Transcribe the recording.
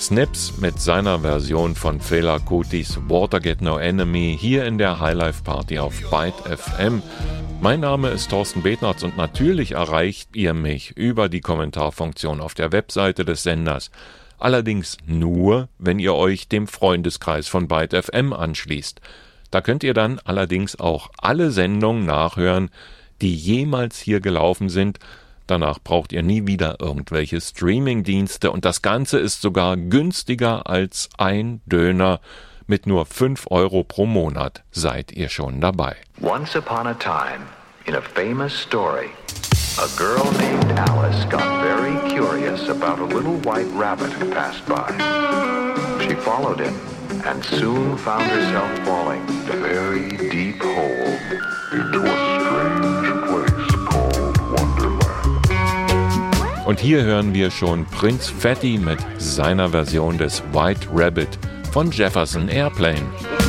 Snips mit seiner Version von Fela Kutis Water Get No Enemy hier in der Highlife Party auf Byte FM. Mein Name ist Thorsten Betnarz und natürlich erreicht ihr mich über die Kommentarfunktion auf der Webseite des Senders. Allerdings nur, wenn ihr euch dem Freundeskreis von Byte FM anschließt. Da könnt ihr dann allerdings auch alle Sendungen nachhören, die jemals hier gelaufen sind. Danach braucht ihr nie wieder irgendwelche Streaming-Dienste und das Ganze ist sogar günstiger als ein Döner. Mit nur 5 € pro Monat seid ihr schon dabei. Once upon a time, in a famous story, a girl named Alice got very curious about a little white rabbit who passed by. She followed him and soon found herself falling a very deep hole into a strange place called Wonderland. Und hier hören wir schon Prince Fatty mit seiner Version des White Rabbit von Jefferson Airplane.